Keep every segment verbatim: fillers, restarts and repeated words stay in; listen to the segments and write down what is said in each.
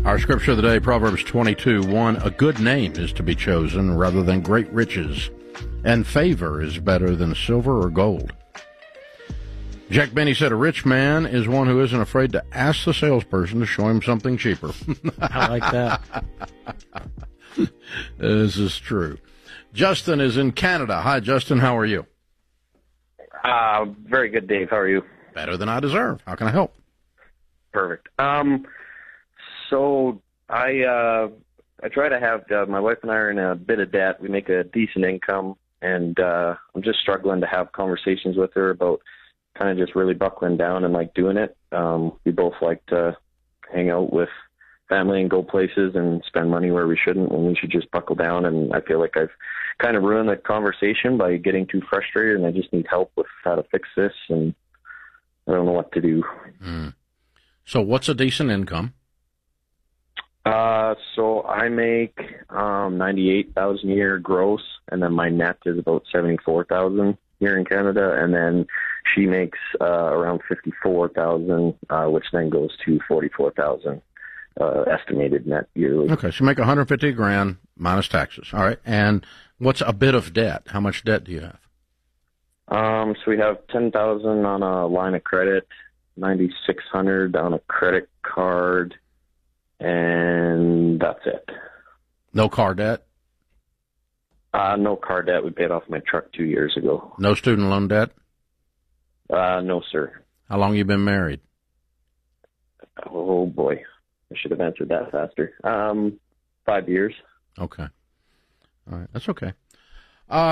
Our scripture of the day, Proverbs twenty-two one, a good name is to be chosen rather than great riches, and favor is better than silver or gold. Jack Benny said a rich man is one who isn't afraid to ask the salesperson to show him something cheaper. I like that. This is true. Justin is in Canada. Hi, Justin. How are you? Uh, very good, Dave. How are you? Better than I deserve. How can I help? Perfect. Um, so I uh, I try to have uh, my wife and I are in a bit of debt. We make a decent income, and uh, I'm just struggling to have conversations with her about kind of just really buckling down and like doing it. Um, we both like to hang out with family and go places and spend money where we shouldn't, when we should just buckle down. And I feel like I've kind of ruined the conversation by getting too frustrated, and I just need help with how to fix this, and I don't know what to do. Mm. So what's a decent income? Uh, so I make um, ninety-eight thousand a year gross, and then my net is about seventy-four thousand here in Canada, and then she makes uh, around fifty-four thousand, uh, which then goes to forty-four thousand uh, estimated net yearly. Okay, so you make one hundred fifty grand minus taxes. All right, and what's a bit of debt? How much debt do you have? Um, so we have ten thousand on a line of credit, ninety-six hundred on a credit card, and that's it. No car debt? Uh, no car debt. We paid off my truck two years ago. No student loan debt? Uh, no, sir. How long you been married? Oh, boy. I should have answered that faster. Um, five years. Okay. All right. That's okay. Uh,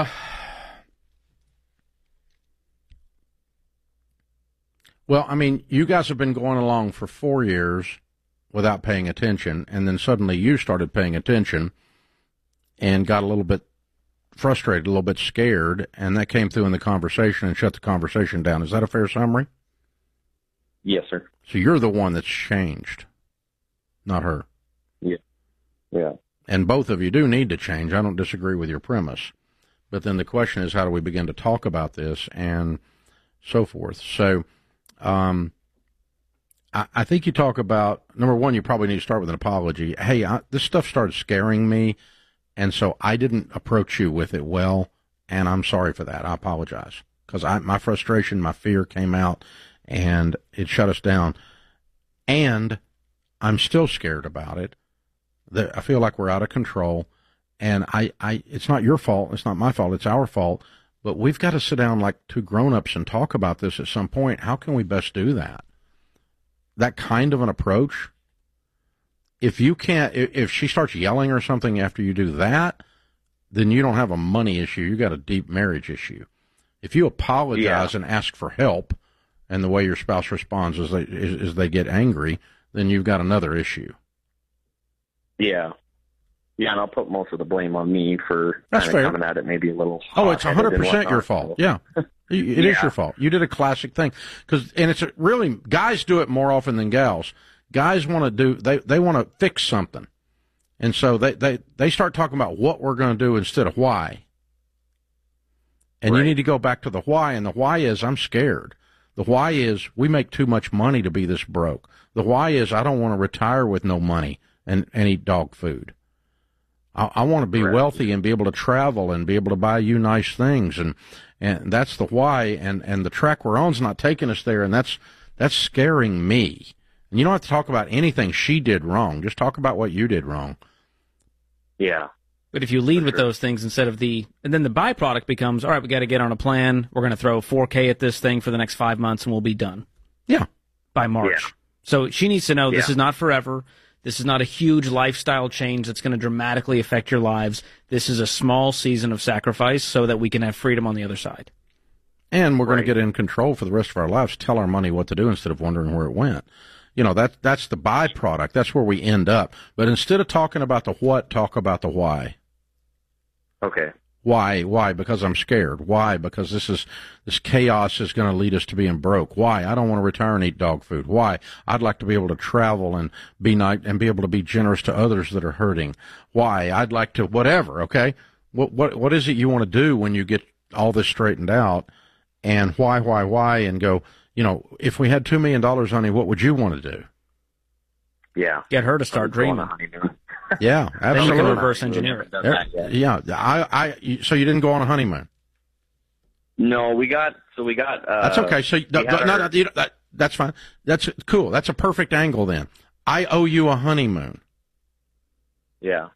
well, I mean, you guys have been going along for four years without paying attention, and then suddenly you started paying attention and got a little bit frustrated, a little bit scared, and that came through in the conversation and shut the conversation down. Is that a fair summary? Yes, sir. So you're the one that's changed, not her. Yeah. Yeah. And both of you do need to change. I don't disagree with your premise. But then the question is, how do we begin to talk about this and so forth? So um, I, I think you talk about, number one, you probably need to start with an apology. Hey, I, this stuff started scaring me, and so I didn't approach you with it well, and I'm sorry for that. I apologize. Because my frustration, my fear came out, and it shut us down. And I'm still scared about it. I feel like we're out of control, and I, I, it's not your fault. It's not my fault. It's our fault. But we've got to sit down like two grown-ups and talk about this at some point. How can we best do that? That kind of an approach. If you can't, if she starts yelling or something after you do that, then you don't have a money issue. You got a deep marriage issue. If you apologize yeah. and ask for help, and the way your spouse responds is they, is, is they get angry, then you've got another issue. Yeah. Yeah, and I'll put most of the blame on me for That's fair. coming at it maybe a little Oh, it's one hundred percent your fault. Yeah. It yeah. is your fault. You did a classic thing. Cause, and it's a, really, guys do it more often than gals. Guys want to do, they, they want to fix something. And so they, they, they start talking about what we're going to do instead of why. And right. you need to go back to the why, and the why is I'm scared. The why is we make too much money to be this broke. The why is I don't want to retire with no money and, and eat dog food. I, I want to be right. wealthy and be able to travel and be able to buy you nice things. And, and that's the why. And, and the track we're on is not taking us there. And that's, that's scaring me. And you don't have to talk about anything she did wrong. Just talk about what you did wrong. Yeah. But if you lead with those things instead of the, and then the byproduct becomes, all right, we got to get on a plan. We're going to throw four K at this thing for the next five months and we'll be done. Yeah. By March. Yeah. So she needs to know this yeah. is not forever. This is not a huge lifestyle change that's going to dramatically affect your lives. This is a small season of sacrifice so that we can have freedom on the other side. And we're right. going to get in control for the rest of our lives, tell our money what to do instead of wondering where it went. You know, that that's the byproduct. That's where we end up. But instead of talking about the what, talk about the why. Okay. Why? Why? Because I'm scared. Why? Because this is this chaos is going to lead us to being broke. Why? I don't want to retire and eat dog food. Why? I'd like to be able to travel and be nice and be able to be generous to others that are hurting. Why? I'd like to whatever. Okay. What what what is it you want to do when you get all this straightened out? And why? Why? Why? And go. You know, if we had two million dollars, honey, what would you want to do? Yeah. Get her to start dreaming. Yeah, absolutely. Then you can reverse engineer it. There, yeah, I, I, so you didn't go on a honeymoon? No, we got, so we got, uh, That's okay. So, no, no, no, you know, that, that's fine. That's cool. That's a perfect angle then. I owe you a honeymoon. Yeah.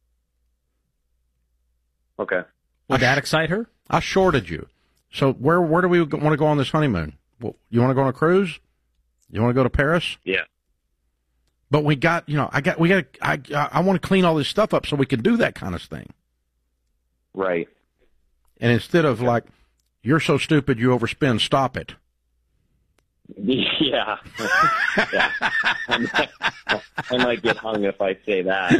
Okay. Would that excite her? I shorted you. So where where do we want to go on this honeymoon? Well, you want to go on a cruise? You want to go to Paris? Yeah. But we got, you know, I got, we got, I, I want to clean all this stuff up so we can do that kind of thing. Right. And instead of like, you're so stupid you overspend, stop it. Yeah. Yeah. I might, I might get hung if I say that.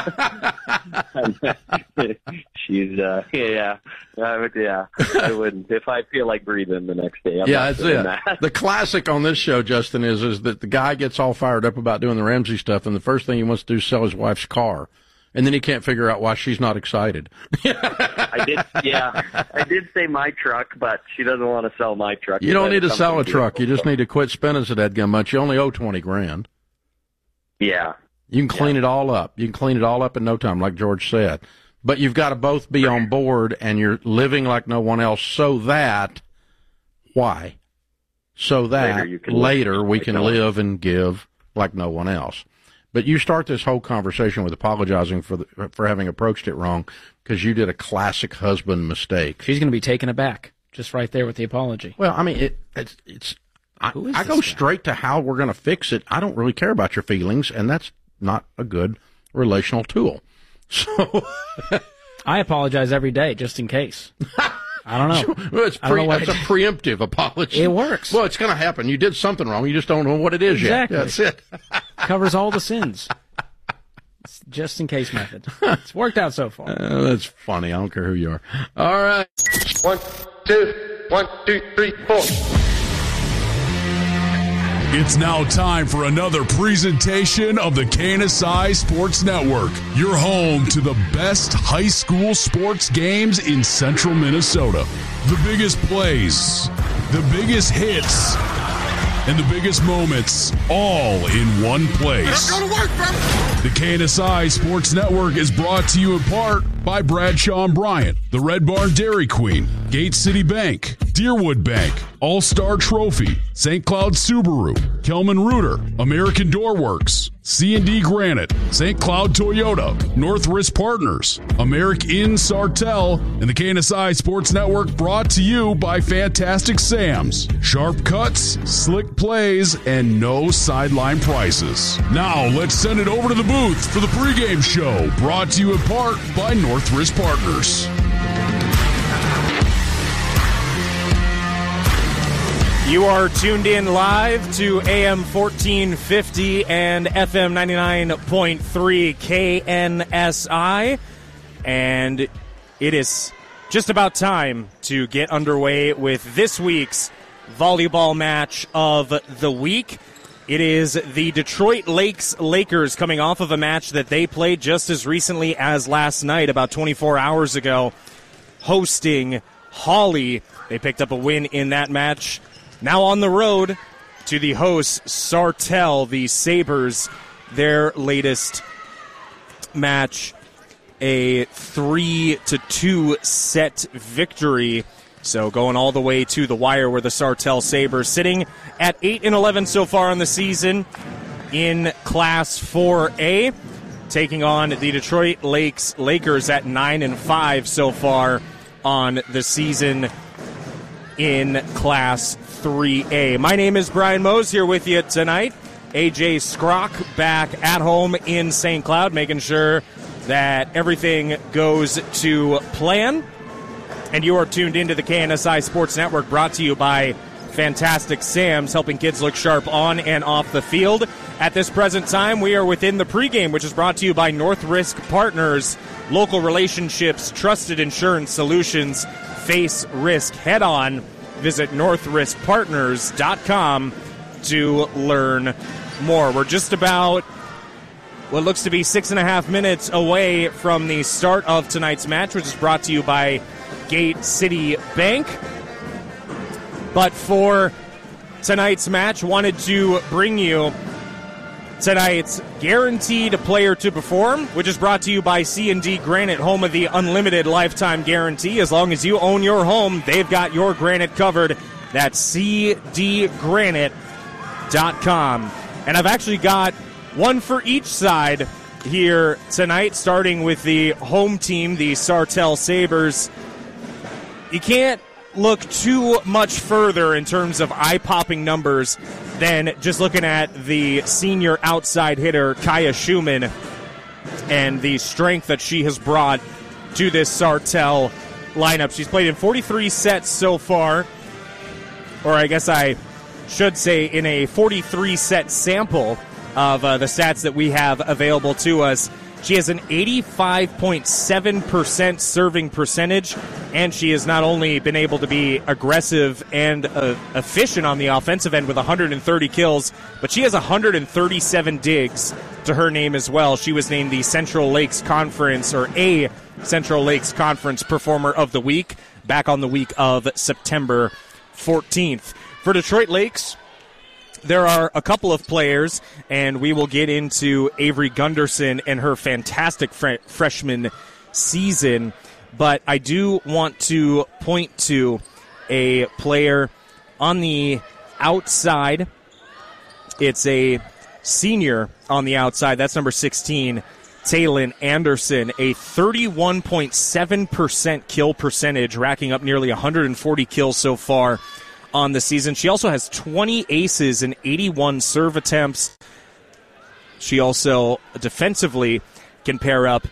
She's, uh, yeah, uh, yeah, I wouldn't. If I feel like breathing the next day, I'm yeah, not that's doing it. That. The classic on this show, Justin, is is that the guy gets all fired up about doing the Ramsey stuff, and the first thing he wants to do is sell his wife's car. And then he can't figure out why she's not excited. I did, yeah. I did say my truck, but she doesn't want to sell my truck. You don't need to sell a truck. You just need to quit spending so that gun much. You only owe twenty grand. Yeah. You can clean yeah. it all up. You can clean it all up in no time, like George said. But you've got to both be on board, and you're living like no one else. So that, why? So that later, can later we like can no live and give like no one else. But you start this whole conversation with apologizing for the, for having approached it wrong because you did a classic husband mistake. She's going to be taken aback just right there with the apology. Well, I mean, it, it's it's. I, Who is I this go guy? straight to how we're going to fix it. I don't really care about your feelings, and that's not a good relational tool. So I apologize every day just in case. I don't know. Well, it's I don't pre- know what it's a preemptive apology. It works. Well, it's going to happen. You did something wrong. You just don't know what it is Exactly. yet. That's it. Covers all the sins. It's just in case method. It's worked out so far. Uh, that's funny. I don't care who you are. All right. One, two, one, two, three, four. It's now time for another presentation of the K N S I Sports Network, your home to the best high school sports games in central Minnesota. The biggest plays, the biggest hits, and the biggest moments all in one place. Go to work, brother. The K N S I Sports Network is brought to you in part by Bradshaw and Bryant, the Red Barn Dairy Queen, Gate City Bank, Deerwood Bank, All-Star Trophy, Saint Cloud Subaru, Kelman Reuter, American Doorworks, C and D Granite, Saint Cloud Toyota, North Risk Partners, Americ Inn Sartell, and the K N S I Sports Network brought to you by Fantastic Sam's. Sharp cuts, slick plays, and no sideline prices. Now let's send it over to the booth for the pregame show, brought to you in part by North Risk Partners. You are tuned in live to A M fourteen fifty and F M ninety-nine point three K N S I, and it is just about time to get underway with this week's volleyball match of the week. It is the Detroit Lakes Lakers coming off of a match that they played just as recently as last night, about twenty-four hours ago, hosting Hawley. They picked up a win in that match. Now on the road to the hosts, Sartell, the Sabres, their latest match, a three to two set victory. So going all the way to the wire where the Sartell Sabres sitting at eight and eleven so far in the season in Class four A, taking on the Detroit Lakes Lakers at nine and five so far on the season in Class three A. My name is Brian Mose, here with you tonight. A J Skrock back at home in Saint Cloud, making sure that everything goes to plan. And you are tuned into the K N S I Sports Network, brought to you by Fantastic Sam's, helping kids look sharp on and off the field. At this present time, we are within the pregame, which is brought to you by North Risk Partners, local relationships, trusted insurance solutions. Face risk head on. Visit north risk partners dot com to learn more. We're just about what looks to be six and a half minutes away from the start of tonight's match, which is brought to you by Gate City Bank. But for tonight's match, wanted to bring you tonight's Guaranteed Player to Perform, which is brought to you by C and D Granite, home of the unlimited lifetime guarantee. As long as you own your home, they've got your granite covered. That's C D granite dot com. And I've actually got one for each side here tonight, starting with the home team, the Sartell Sabres. You can't look too much further in terms of eye-popping numbers than just looking at the senior outside hitter, Kaya Schumann, and the strength that she has brought to this Sartell lineup. She's played in forty-three sets so far, or I guess I should say in a forty-three set sample of uh, the stats that we have available to us. She has an eighty-five point seven percent serving percentage, and she has not only been able to be aggressive and uh, efficient on the offensive end with one hundred thirty kills, but she has one hundred thirty-seven digs to her name as well. She was named the Central Lakes Conference, or a Central Lakes Conference Performer of the Week, back on the week of September fourteenth. For Detroit Lakes, there are a couple of players, and we will get into Avery Gunderson and her fantastic fre- freshman season, but I do want to point to a player on the outside. It's a senior on the outside. That's number sixteen, Taylin Anderson, a thirty-one point seven percent kill percentage, racking up nearly one hundred forty kills so far on the season. She also has twenty aces and eighty-one serve attempts. She also defensively can pair up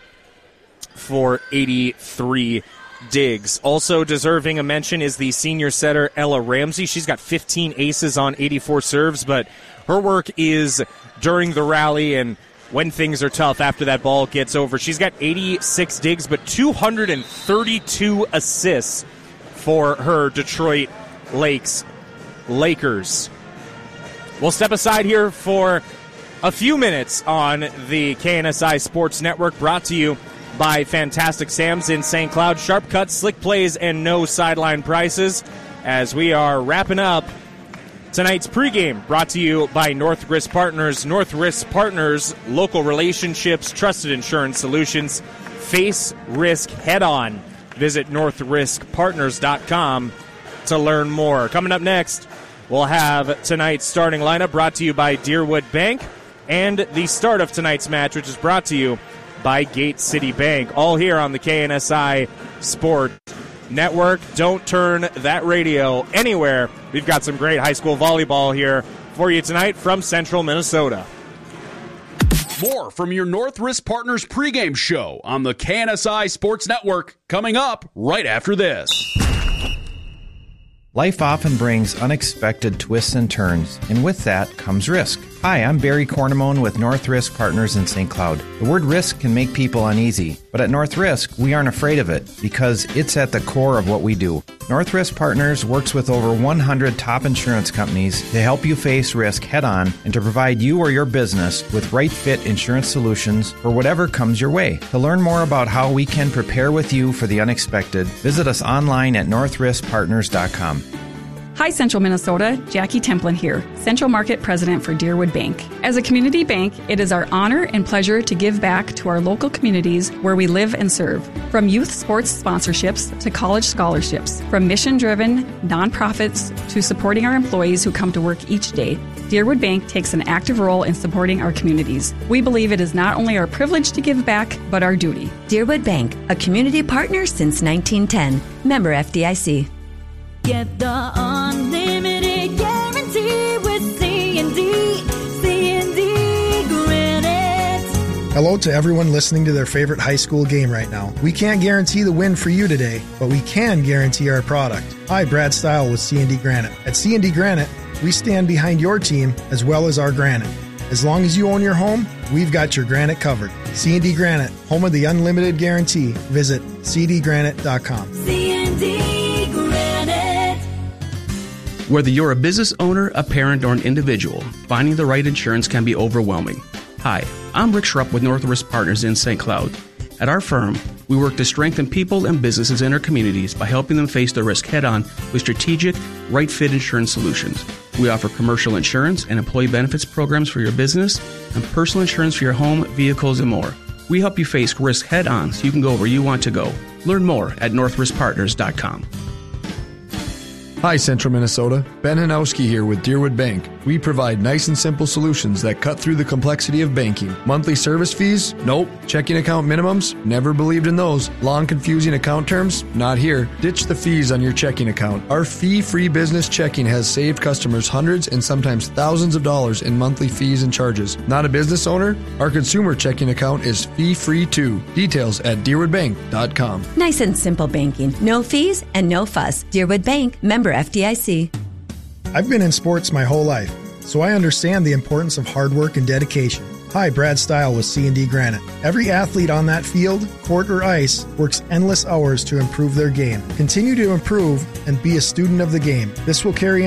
for eighty-three digs. Also deserving a mention is the senior setter Ella Ramsey. She's got fifteen aces on eighty-four serves, but her work is during the rally and when things are tough after that ball gets over. She's got eighty-six digs, but two hundred thirty-two assists for her Detroit Lakes Lakers. We'll step aside here for a few minutes on the K N S I Sports Network, brought to you by Fantastic Sam's in Saint Cloud. Sharp cuts, slick plays, and no sideline prices, as we are wrapping up tonight's pregame, brought to you by North Risk Partners. North Risk Partners, local relationships, trusted insurance solutions. Face risk head on. Visit north risk partners dot com to learn more. Coming up next, we'll have tonight's starting lineup, brought to you by Deerwood Bank, and the start of tonight's match, which is brought to you by Gate City Bank. All here on the K N S I Sport Network. Don't turn that radio anywhere. We've got some great high school volleyball here for you tonight from Central Minnesota. More from your North Risk Partners pregame show on the K N S I Sports Network, coming up right after this. Life often brings unexpected twists and turns, and with that comes risk. Hi, I'm Barry Cornamone with North Risk Partners in Saint Cloud. The word risk can make people uneasy, but at North Risk, we aren't afraid of it because it's at the core of what we do. North Risk Partners works with over one hundred top insurance companies to help you face risk head-on and to provide you or your business with right-fit insurance solutions for whatever comes your way. To learn more about how we can prepare with you for the unexpected, visit us online at north risk partners dot com. Hi, Central Minnesota. Jackie Templin here, Central Market President for Deerwood Bank. As a community bank, it is our honor and pleasure to give back to our local communities where we live and serve. From youth sports sponsorships to college scholarships, from mission-driven nonprofits to supporting our employees who come to work each day, Deerwood Bank takes an active role in supporting our communities. We believe it is not only our privilege to give back, but our duty. Deerwood Bank, a community partner since nineteen ten. Member F D I C. Get the unlimited guarantee with C and D, C and D Granite. Hello to everyone listening to their favorite high school game right now. We can't guarantee the win for you today, but we can guarantee our product. Hi, Brad Stile with C and D Granite. At C and D Granite, we stand behind your team as well as our granite. As long as you own your home, we've got your granite covered. C and D Granite, home of the unlimited guarantee. Visit c d granite dot com. C and D Whether you're a business owner, a parent, or an individual, finding the right insurance can be overwhelming. Hi, I'm Rick Schrupp with North Risk Partners in Saint Cloud. At our firm, we work to strengthen people and businesses in our communities by helping them face the risk head-on with strategic, Right Fit Insurance Solutions. We offer commercial insurance and employee benefits programs for your business and personal insurance for your home, vehicles, and more. We help you face risk head on so you can go where you want to go. Learn more at north risk partners dot com. Hi, Central Minnesota. Ben Hanowski here with Deerwood Bank. We provide nice and simple solutions that cut through the complexity of banking. Monthly service fees? Nope. Checking account minimums? Never believed in those. Long, confusing account terms? Not here. Ditch the fees on your checking account. Our fee-free business checking has saved customers hundreds and sometimes thousands of dollars in monthly fees and charges. Not a business owner? Our consumer checking account is fee-free too. Details at deerwood bank dot com. Nice and simple banking. No fees and no fuss. Deerwood Bank, member F D I C. I've been in sports my whole life, so I understand the importance of hard work and dedication. Hi, Brad Stile with C and D Granite. Every athlete on that field, court or ice, works endless hours to improve their game. Continue to improve and be a student of the game. This will carry